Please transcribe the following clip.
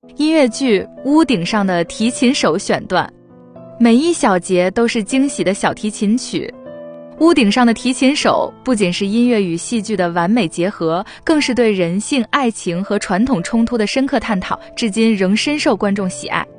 音乐剧《屋顶上的提琴手》选段，每一小节都是惊喜的小提琴曲。屋顶上的提琴手不仅是音乐与戏剧的完美结合，更是对人性、爱情和传统冲突的深刻探讨，至今仍深受观众喜爱。